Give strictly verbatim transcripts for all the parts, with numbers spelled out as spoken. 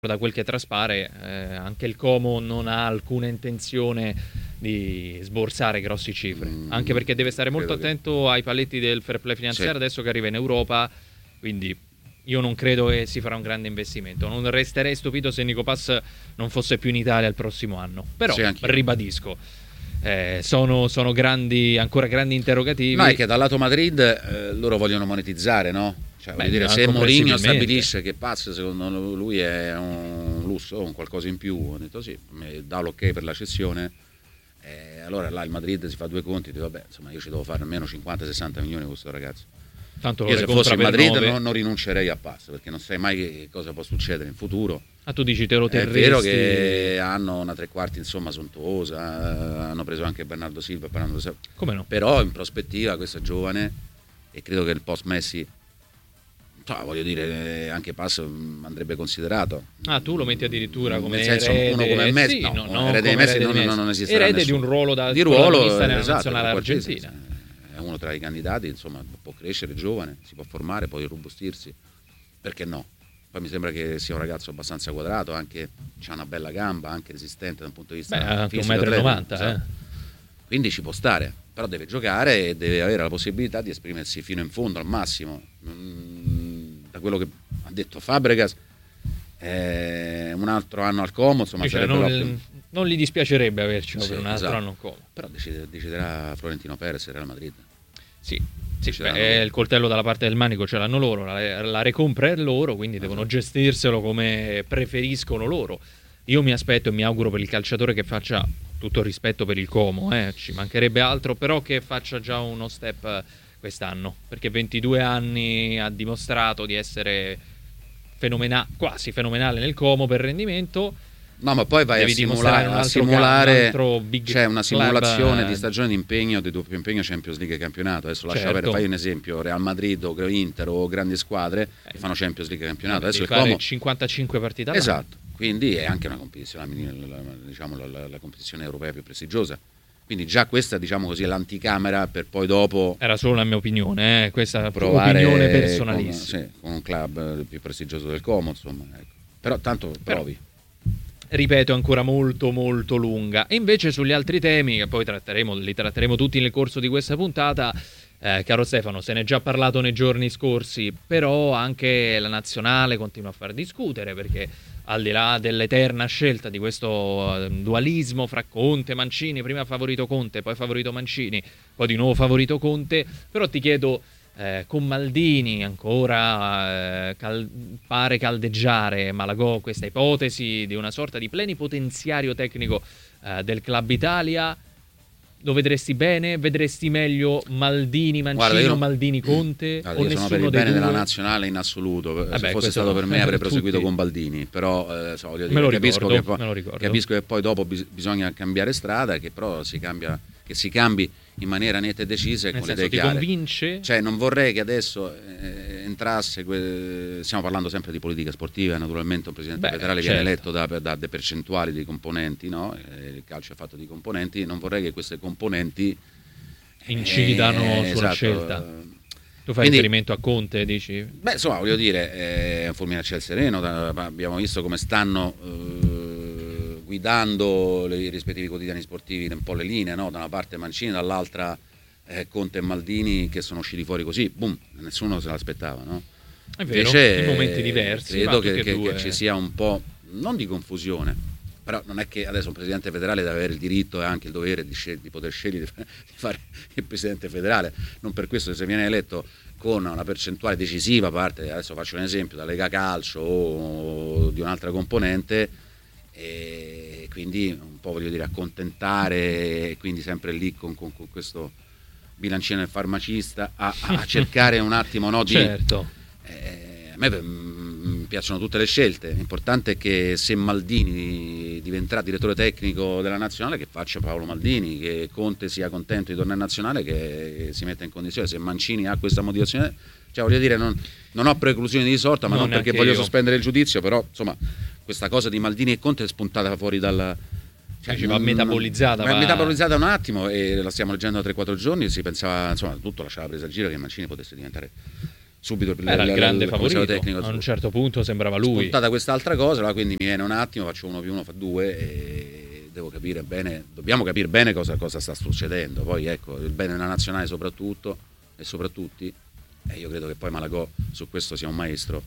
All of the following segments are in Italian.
da quel che traspare, eh, anche il Como non ha alcuna intenzione di sborsare grossi cifre, mm, anche perché deve stare molto attento che... ai paletti del fair play finanziario, sì. Adesso che arriva in Europa, quindi io non credo che si farà un grande investimento. Non resterei stupito se Nico Pass non fosse più in Italia il prossimo anno, però sì, ribadisco, eh, sono, sono grandi, ancora grandi interrogativi. No, è che dal lato Madrid eh, loro vogliono monetizzare, no? Cioè, Beh, dire, se Mourinho stabilisce che Pass secondo lui è un lusso, un qualcosa in più, ho detto sì, dà l'ok per la cessione, eh, allora là il Madrid si fa due conti e dice vabbè, insomma io ci devo fare almeno cinquanta sessanta milioni con questo ragazzo. Tanto io se fossi il Madrid non, non rinuncerei a Pass, perché non sai mai che cosa può succedere in futuro. Ah, tu dici te lo terresti? È vero che hanno una tre quarti insomma sontuosa, hanno preso anche Bernardo Silva, Bernardo Silva. Come no? Però in prospettiva questo è giovane e credo che il post Messi, cioè, voglio dire, anche Pass andrebbe considerato. Ah, tu lo metti addirittura come nel senso, erede, uno come Messi, sì, no, no, no, erede di Messi non, Messi. non esiste. Erede di un ruolo da di ruolo, nella esatto, nazionale argentina. È uno tra i candidati, insomma, può crescere, giovane, si può formare, può irrobustirsi. Perché no? Poi mi sembra che sia un ragazzo abbastanza quadrato, anche c'ha una bella gamba, anche resistente da un punto di vista Beh, anche fisico, un metro e novanta, esatto. eh. Quindi ci può stare, però deve giocare e deve avere la possibilità di esprimersi fino in fondo, al massimo. Da quello che ha detto Fabregas, eh, un altro anno al Como, insomma, cioè, sarebbe non, l'ottimo. Non gli dispiacerebbe avercelo, sì, per un altro esatto. anno al Como. Però decide, deciderà Florentino Perez e Real Madrid. Sì, sì, beh, è il coltello dalla parte del manico, ce l'hanno loro, la, la recompra è loro, quindi esatto. Devono gestirselo come preferiscono loro. Io mi aspetto e mi auguro per il calciatore che faccia, tutto il rispetto per il Como, eh, ci mancherebbe altro, però che faccia già uno step quest'anno, perché ventidue anni ha dimostrato di essere fenomena- quasi fenomenale nel Como per rendimento. No, ma poi vai a simulare, a simulare c'è una simulazione club, di stagione di impegno, di doppio impegno Champions League e campionato. Adesso lascia certo. avere, fai un esempio, Real Madrid o Inter o grandi squadre eh, che fanno Champions League e campionato. Adesso il Como cinquantacinque partite all'anno. Esatto, quindi è anche una competizione, diciamo la, la, la competizione europea più prestigiosa. Quindi già questa, diciamo così, è l'anticamera per poi dopo... Era solo la mia opinione, eh? Questa è opinione personalissima. Con, sì, con un club più prestigioso del Como, insomma. Ecco. Però tanto provi. Però, ripeto, è ancora molto molto lunga. E invece sugli altri temi, che poi tratteremo, li tratteremo tutti nel corso di questa puntata, eh, caro Stefano, se ne è già parlato nei giorni scorsi, però anche la nazionale continua a far discutere, perché al di là dell'eterna scelta di questo dualismo fra Conte e Mancini, prima favorito Conte, poi favorito Mancini, poi di nuovo favorito Conte, però ti chiedo, eh, con Maldini ancora eh, cal- pare caldeggiare Malagò questa ipotesi di una sorta di plenipotenziario tecnico eh, del Club Italia, lo vedresti bene? Vedresti meglio Maldini Mancini o Maldini Conte? Guarda, o io sono per il bene due? della nazionale in assoluto. Vabbè, se fosse stato per me avrei proseguito tutti. con Baldini, però eh, so, voglio dire, me lo capisco, ricordo, che me lo ricordo. capisco che poi dopo bis- bisogna cambiare strada, che però si cambia, che si cambi in maniera netta e decisa e Nel con le senso, idee ti chiare. convince? Cioè non vorrei che adesso eh, entrasse que- stiamo parlando sempre di politica sportiva, naturalmente un presidente Beh, federale certo. viene eletto da, da, da percentuali di componenti, no? Eh, il calcio è fatto di componenti, non vorrei che queste componenti incidano eh, sulla esatto. scelta. Tu fai Quindi, riferimento a Conte, dici? Beh, insomma, voglio dire, è un fulmine a ciel sereno, da, abbiamo visto come stanno eh, guidando i rispettivi quotidiani sportivi un po' le linee, no? Da una parte Mancini, dall'altra eh, Conte e Maldini, che sono usciti fuori così, boom, nessuno se l'aspettava, no? È vero, Invece, in momenti diversi. Credo che, che, che, che ci sia un po', non di confusione, però non è che adesso un presidente federale deve avere il diritto e anche il dovere di, scel- di poter scegliere di fare il presidente federale, non per questo se viene eletto con una percentuale decisiva, parte, adesso faccio un esempio, da Lega Calcio o di un'altra componente, e quindi un po' voglio dire accontentare, e quindi sempre lì con, con, con questo bilancino del farmacista a, a cercare un attimo, no, di... Certo. Eh, a me mi piacciono tutte le scelte, l'importante è che se Maldini diventerà direttore tecnico della nazionale, che faccia Paolo Maldini, che Conte sia contento di tornare in nazionale, che si metta in condizione, se Mancini ha questa motivazione, cioè voglio dire, non, non ho preclusioni di sorta, ma non, non perché voglio io. sospendere il giudizio, però insomma questa cosa di Maldini e Conte è spuntata fuori dal... Cioè, cioè, va metabolizzata, va va... metabolizzata un attimo, e la stiamo leggendo da tre quattro giorni, si pensava, insomma, tutto lasciava presa al giro che Mancini potesse diventare subito il, era il, il grande il favorito tecnico, a un certo punto sembrava lui. Spuntata quest'altra cosa, allora quindi mi viene un attimo, faccio uno più uno fa due e devo capire bene, dobbiamo capire bene cosa, cosa sta succedendo. Poi ecco, il bene della nazionale soprattutto e soprattutto e io credo che poi Malagò su questo sia un maestro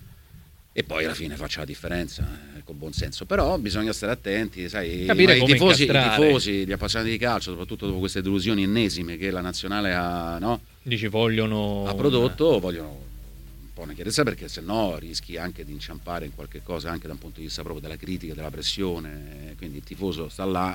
e poi alla fine faccia la differenza eh, con buon senso, però bisogna stare attenti, sai, capire i, come tifosi, i incastrare. tifosi, gli appassionati di calcio, soprattutto dopo queste delusioni ennesime che la nazionale ha, no? Dici vogliono ha prodotto, vogliono un po' una chiarezza, perché se no rischi anche di inciampare in qualche cosa anche da un punto di vista proprio della critica, della pressione, quindi il tifoso sta là.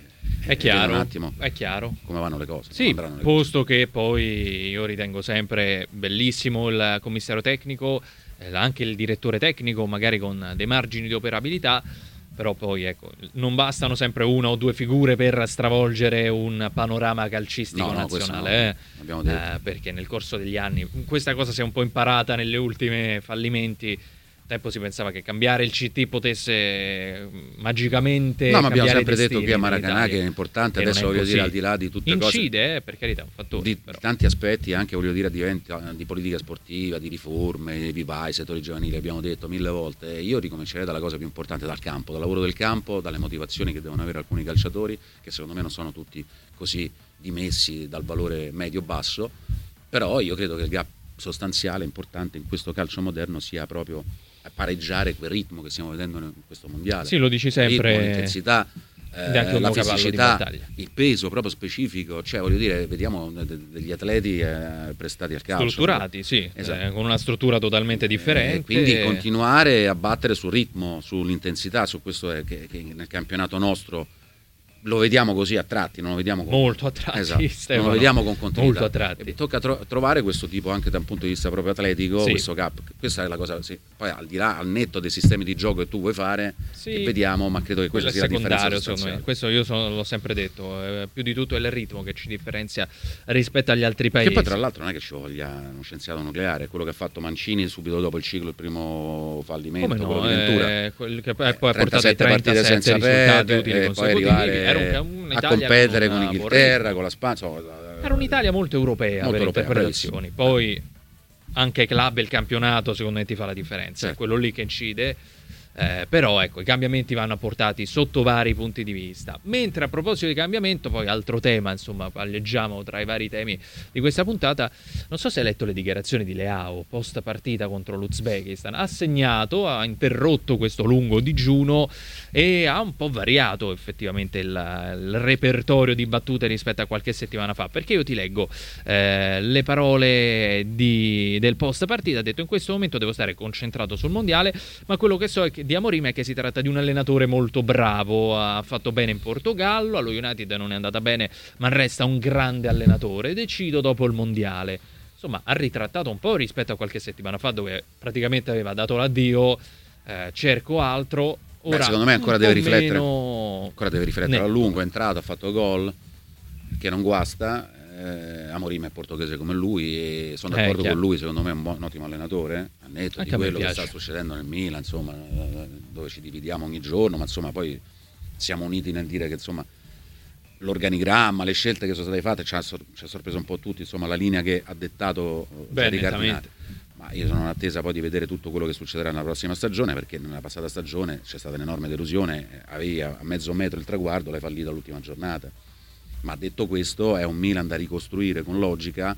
È chiaro, un attimo è chiaro come vanno le cose. Sì, le posto cose. Che poi io ritengo sempre bellissimo il commissario tecnico, eh, anche il direttore tecnico, magari con dei margini di operabilità, però poi ecco, non bastano sempre una o due figure per stravolgere un panorama calcistico no, no, nazionale, no, eh, eh, perché nel corso degli anni questa cosa si è un po' imparata nelle ultime fallimenti. Tempo si pensava che cambiare il C T potesse magicamente no, ma abbiamo sempre detto detto qui a Maracanã che è importante, adesso voglio così. dire al di là di tutte incide, cose incide eh, per carità, un fattore di però. tanti aspetti, anche voglio dire diventa, di politica sportiva, di riforme, di vivai, settori giovanili, abbiamo detto mille volte. Io ricomincerei dalla cosa più importante, dal campo, dal lavoro del campo, dalle motivazioni che devono avere alcuni calciatori, che secondo me non sono tutti così dimessi dal valore medio-basso, però io credo che il gap sostanziale importante in questo calcio moderno sia proprio a pareggiare quel ritmo che stiamo vedendo in questo mondiale. Sì, lo dici sempre. Il ritmo, l'intensità, eh, la fisicità, il peso proprio specifico, cioè voglio dire, vediamo degli atleti eh, prestati al calcio. Strutturati, sì, esatto. eh, con una struttura totalmente differente. Eh, quindi continuare a battere sul ritmo, sull'intensità, su questo è, che, che nel campionato nostro lo vediamo così a tratti, non lo vediamo con... molto a tratti, esatto, Stefano, non lo vediamo con continuità. Molto a tratti. E tocca tro- trovare questo tipo anche da un punto di vista proprio atletico, sì. questo gap. Questa è la cosa, sì. Poi al di là, al netto dei sistemi di gioco che tu vuoi fare, sì. che vediamo, ma credo che questa sia la differenza sostanziale. Questo io sono, l'ho sempre detto, eh, più di tutto è il ritmo che ci differenzia rispetto agli altri paesi. Che poi tra l'altro non è che ci voglia uno scienziato nucleare, è quello che ha fatto Mancini subito dopo il ciclo, il primo fallimento, come no, quello di Ventura. Eh, quel che poi ha portato ai partite senza risultati perdere, utili e poi arrivare era un, a competere con l'Inghilterra, con la Spagna. Era un'Italia molto europea molto per europea, interpretazioni. Poi anche club e il campionato secondo me ti fa la differenza, certo. È quello lì che incide. Eh, però ecco, i cambiamenti vanno apportati sotto vari punti di vista. Mentre a proposito di cambiamento, poi altro tema, insomma, palleggiamo tra i vari temi di questa puntata. Non so se hai letto le dichiarazioni di Leao post partita contro l'Uzbekistan. Ha segnato, ha interrotto questo lungo digiuno e ha un po' variato effettivamente il, il repertorio di battute rispetto a qualche settimana fa, perché io ti leggo eh, le parole di, del post partita. Ha detto: in questo momento devo stare concentrato sul mondiale, ma quello che so è che di Amorim è che si tratta di un allenatore molto bravo, ha fatto bene in Portogallo, allo United non è andata bene ma resta un grande allenatore, decido dopo il mondiale. Insomma, ha ritrattato un po' rispetto a qualche settimana fa dove praticamente aveva dato l'addio, eh, cerco altro. Ora, beh, secondo me ancora deve riflettere, meno... ancora deve riflettere a lungo, è entrato, ha fatto gol che non guasta. Eh, Amorim è portoghese come lui e sono d'accordo eh, con lui, secondo me è un, buon, un ottimo allenatore, a netto di quello che sta succedendo nel Milan, insomma, dove ci dividiamo ogni giorno, ma insomma poi siamo uniti nel dire che insomma l'organigramma, le scelte che sono state fatte ci ha, sor- ci ha sorpreso un po' tutti, insomma la linea che ha dettato Cardinale. Ma io sono in attesa poi di vedere tutto quello che succederà nella prossima stagione, perché nella passata stagione c'è stata un'enorme delusione, avevi a mezzo metro il traguardo, l'hai fallito all'ultima giornata. Ma detto questo, è un Milan da ricostruire con logica.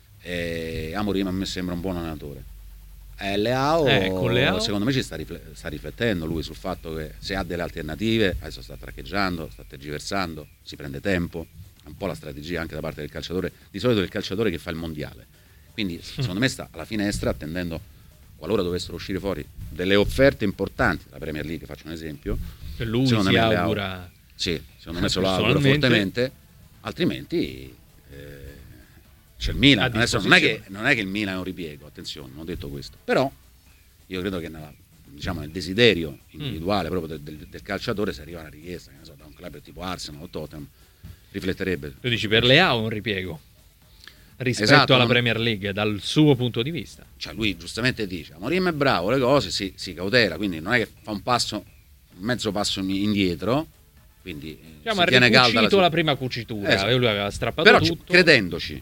E Amorim a me sembra un buon allenatore. E Leao, eh, con Leao secondo me ci sta, rifle- sta riflettendo lui sul fatto che se ha delle alternative, adesso sta traccheggiando, sta tergiversando, si prende tempo, è un po' la strategia anche da parte del calciatore, di solito è il calciatore che fa il mondiale. Quindi secondo me sta alla finestra attendendo, qualora dovessero uscire fuori delle offerte importanti, la Premier League faccio un esempio, che lui si augura. Leao, sì, secondo me se lo augura fortemente. Altrimenti eh, c'è il Milan. Adesso non è, che, non è che il Milan è un ripiego, attenzione, non ho detto questo, però io credo che nella, diciamo, nel desiderio individuale mm. proprio del, del, del calciatore, se arriva una richiesta, che ne so, da un club tipo Arsenal o Tottenham, rifletterebbe. Tu dici per Leao è un ripiego rispetto esatto, alla non... Premier League dal suo punto di vista. Cioè lui giustamente dice Amorim è bravo, le cose si, si cautela, quindi non è che fa un passo, un mezzo passo indietro, quindi diciamo, si tiene calda la, sua... la prima cucitura, esatto. Lui aveva strappato però tutto, credendoci,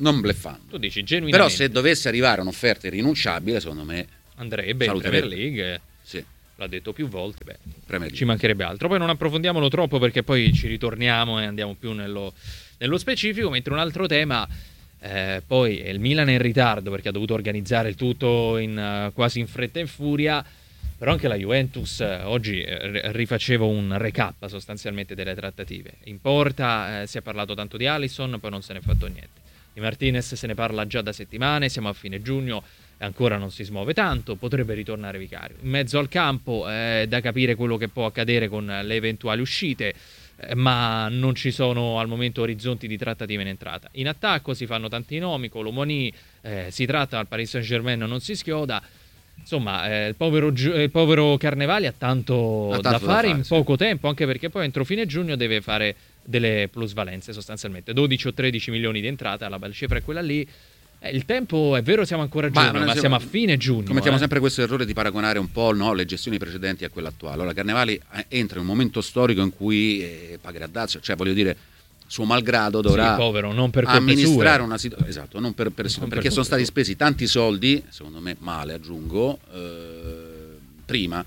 non bleffando. Tu dici genuinamente. Però se dovesse arrivare un'offerta irrinunciabile, secondo me andrebbe in Premier League. Sì. L'ha detto più volte, beh, Premier League. Ci mancherebbe altro. Poi non approfondiamolo troppo perché poi ci ritorniamo e andiamo più nello, nello specifico, mentre un altro tema, eh, poi è il Milan è in ritardo perché ha dovuto organizzare il tutto in, uh, quasi in fretta e in furia, però anche la Juventus eh, oggi eh, rifacevo un recap sostanzialmente delle trattative. In porta eh, si è parlato tanto di Alisson, poi non se ne è fatto niente. Di Martinez se ne parla già da settimane, siamo a fine giugno e ancora non si smuove tanto, potrebbe ritornare Vicario. In mezzo al campo è eh, da capire quello che può accadere con le eventuali uscite, eh, ma non ci sono al momento orizzonti di trattative in entrata. In attacco si fanno tanti nomi, Colomoni, eh, si tratta al Paris Saint-Germain, non si schioda. Insomma, eh, il, povero, il povero Carnevali ha tanto, ha tanto da, fare da fare in sì. poco tempo, anche perché poi entro fine giugno deve fare delle plusvalenze sostanzialmente, dodici o tredici milioni di entrata, la cifra è quella lì. Eh, il tempo è vero, siamo ancora a giugno, ma, ma siamo a fine giugno. Commettiamo eh. sempre questo errore di paragonare un po', no, le gestioni precedenti a quella attuale. Allora Carnevali entra in un momento storico in cui eh, pagherà dazio, cioè voglio dire, suo malgrado dovrà sì, povero, non per amministrare sue. una situazione, esatto, non per, per, non perché per sono stati spesi tanti soldi, secondo me male aggiungo, eh, prima.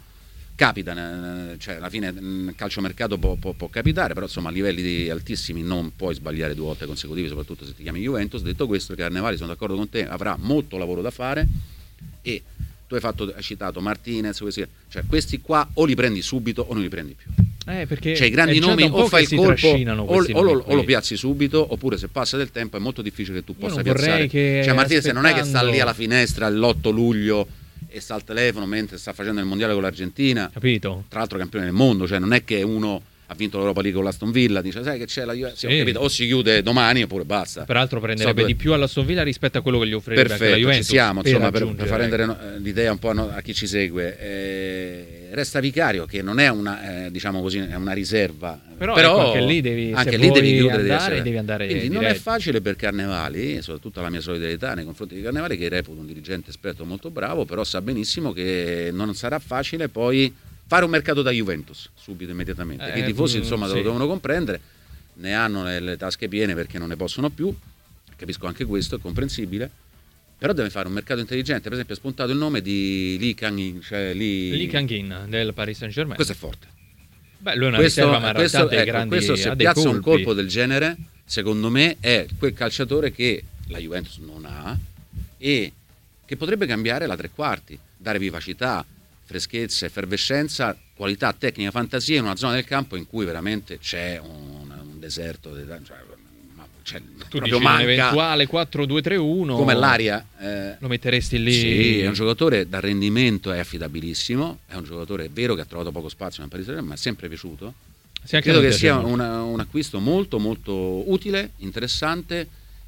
Capita, cioè alla fine il calciomercato può, può, può capitare, però insomma a livelli di altissimi non puoi sbagliare due volte consecutive, soprattutto se ti chiami Juventus. Detto questo, Carnevali, sono d'accordo con te, avrà molto lavoro da fare e tu hai, fatto, hai citato Martinez, questi, cioè questi qua o li prendi subito o non li prendi più. Eh, perché cioè i grandi nomi o fai il colpo o, o, lo, o lo piazzi subito, oppure se passa del tempo è molto difficile che tu possa piazzare. Che cioè Martinez aspettando... non è che sta lì alla finestra l'otto luglio e sta al telefono mentre sta facendo il mondiale con l'Argentina, capito? Tra l'altro campione del mondo, cioè non è che uno ha vinto l'Europa League con l'Aston Villa, dice sai che c'è la Juve, sì, sì. O si chiude domani oppure basta. Peraltro prenderebbe so, di più all'Aston Villa rispetto a quello che gli offrirebbe perfetto, anche la Juventus. Ci siamo, per, insomma, per, per far rendere l'idea un po' a chi ci segue. Eh, resta Vicario che non è una, eh, diciamo così, è una riserva, però, però ecco, anche lì devi, anche lì devi chiudere, andare, devi, essere, devi andare quindi diretto. Non è facile per Carnevali, soprattutto la mia solidarietà nei confronti di Carnevali, che reputo un dirigente esperto molto bravo, però sa benissimo che non sarà facile poi fare un mercato da Juventus subito, immediatamente, eh, che i tifosi insomma sì. lo devono comprendere, ne hanno le, le tasche piene perché non ne possono più, capisco anche questo, è comprensibile, però deve fare un mercato intelligente. Per esempio è spuntato il nome di Lee Kang-in, cioè Lee... Lee Kang-in del Paris Saint-Germain. Questo è forte. Beh, lui è una questo, riserva, ma in questo, realtà ecco, grandi, questo se piazza colpi. un colpo del genere, secondo me è quel calciatore che la Juventus non ha e che potrebbe cambiare la tre quarti, dare vivacità, freschezza, effervescenza, qualità tecnica, fantasia in una zona del campo in cui veramente c'è un, un deserto, cioè, cioè, tu proprio dici manca, un eventuale quattro due tre uno come l'aria, eh, lo metteresti lì? Sì, è un giocatore dal rendimento, è affidabilissimo, è un giocatore, è vero che ha trovato poco spazio nel Paris Saint-Germain, ma è sempre piaciuto. Sì, credo che sia una, un acquisto molto molto utile, interessante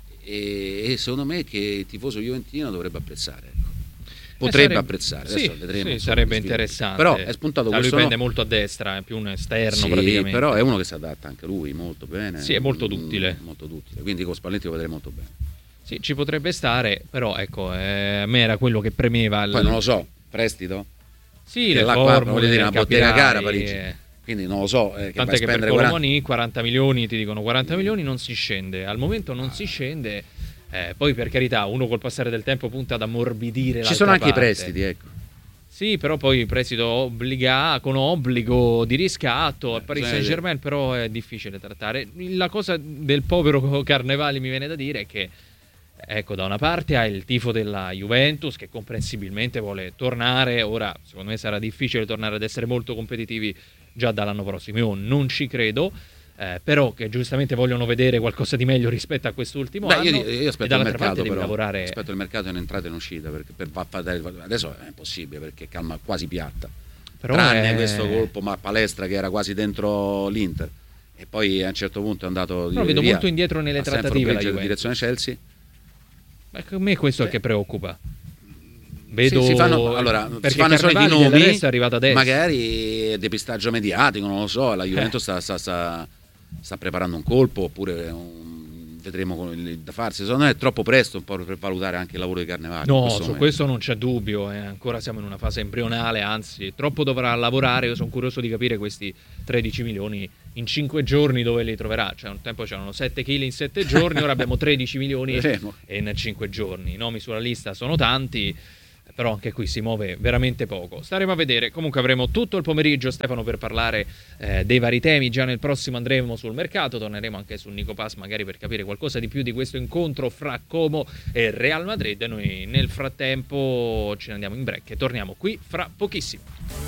e, e secondo me che il tifoso juventino dovrebbe apprezzare, ecco. Potrebbe eh, sarebbe, apprezzare, adesso sì, vedremo. Sì, sarebbe interessante. Però è spuntato da questo. Lui prende molto a destra, è più un esterno sì, praticamente. Però è uno che si adatta anche lui molto bene. Sì, è molto duttile. Molto duttile. Quindi con Spalletti lo vedremo molto bene. Sì, ci potrebbe stare, però ecco, eh, a me era quello che premeva. Poi il... non lo so, prestito? Sì, che le là formule, qua, voglio dire, una bottega cara Parigi. Eh... Quindi non lo so, eh, che tant'è che per quaranta... Colomoni quaranta milioni, ti dicono quaranta milioni non si scende. Al momento non ah. si scende. Eh, poi per carità, uno col passare del tempo punta ad ammorbidire. Ci sono anche parte. i prestiti, ecco. Sì, però poi il prestito obbliga, con obbligo di riscatto al Paris Saint-Germain, però è difficile trattare. La cosa del povero Carnevali mi viene da dire è che, ecco, da una parte ha il tifo della Juventus che comprensibilmente vuole tornare. Ora, secondo me sarà difficile tornare ad essere molto competitivi già dall'anno prossimo. Io non ci credo. Eh, però che giustamente vogliono vedere qualcosa di meglio rispetto a quest'ultimo Beh, anno. Io, io aspetto il mercato, però lavorare... aspetto il mercato in entrata e in uscita, perché per fare adesso è impossibile perché calma quasi piatta. Però tranne è... questo colpo ma palestra che era quasi dentro l'Inter e poi a un certo punto è andato però via, vedo molto indietro nelle trattative la in direzione Chelsea. Ma a me questo Beh. è che preoccupa. Vedo sì, si fanno, allora, si fanno i soliti nomi, è magari depistaggio mediatico, non lo so, la Juventus eh. sta, sta, sta sta preparando un colpo oppure un vedremo con il, da farsi. Secondo me è troppo presto un po' per valutare anche il lavoro di Carnevali. No, su momento. Questo non c'è dubbio, eh. Ancora siamo in una fase embrionale, anzi troppo dovrà lavorare. Io sono curioso di capire questi tredici milioni in cinque giorni dove li troverà. Cioè un tempo c'erano sette chili in sette giorni, ora abbiamo tredici milioni in cinque giorni. I nomi sulla lista sono tanti, però anche qui si muove veramente poco. Staremo a vedere. Comunque avremo tutto il pomeriggio, Stefano, per parlare eh, dei vari temi. Già nel prossimo andremo sul mercato, torneremo anche sul Nico Pass magari per capire qualcosa di più di questo incontro fra Como e Real Madrid. Noi nel frattempo ce ne andiamo in break e torniamo qui fra pochissimo.